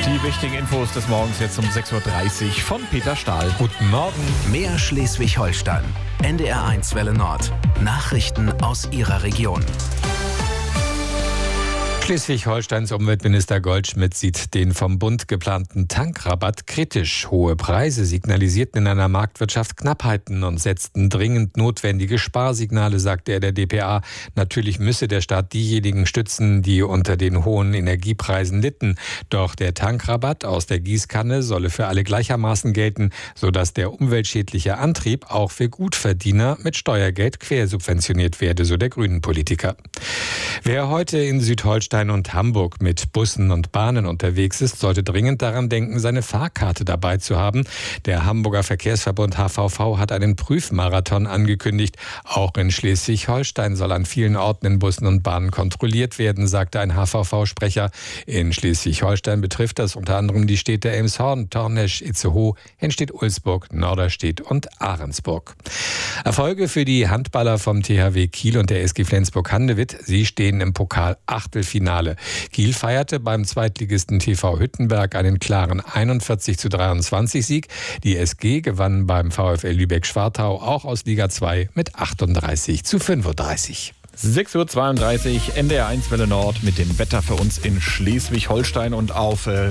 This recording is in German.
Die wichtigen Infos des Morgens jetzt um 6.30 Uhr von Peter Stahl. Guten Morgen. Mehr Schleswig-Holstein. NDR1 Welle Nord. Nachrichten aus Ihrer Region. Schleswig-Holsteins Umweltminister Goldschmidt sieht den vom Bund geplanten Tankrabatt kritisch. Hohe Preise signalisierten in einer Marktwirtschaft Knappheiten und setzten dringend notwendige Sparsignale, sagte er der dpa. Natürlich müsse der Staat diejenigen stützen, die unter den hohen Energiepreisen litten. Doch der Tankrabatt aus der Gießkanne solle für alle gleichermaßen gelten, sodass der umweltschädliche Antrieb auch für Gutverdiener mit Steuergeld quersubventioniert werde, so der Grünen-Politiker. Wer heute in Südholstein und Hamburg mit Bussen und Bahnen unterwegs ist, sollte dringend daran denken, seine Fahrkarte dabei zu haben. Der Hamburger Verkehrsverbund HVV hat einen Prüfmarathon angekündigt. Auch in Schleswig-Holstein soll an vielen Orten in Bussen und Bahnen kontrolliert werden, sagte ein HVV-Sprecher. In Schleswig-Holstein betrifft das unter anderem die Städte Elmshorn, Tornesch, Itzehoe, Hennstedt-Ulsburg, Norderstedt und Ahrensburg. Erfolge für die Handballer vom THW Kiel und der SG Flensburg-Handewitt. Sie stehen im Pokal-Achtelfinale. Kiel feierte beim Zweitligisten TV Hüttenberg einen klaren 41:23 Sieg. Die SG gewann beim VfL Lübeck-Schwartau auch aus Liga 2 mit 38:35. 6.32 Uhr, NDR1 Welle Nord mit dem Wetter für uns in Schleswig-Holstein und auf